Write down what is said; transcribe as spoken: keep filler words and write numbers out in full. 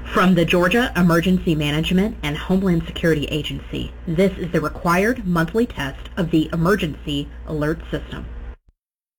From the Georgia Emergency Management and Homeland Security Agency, this is the required monthly test of the Emergency Alert System.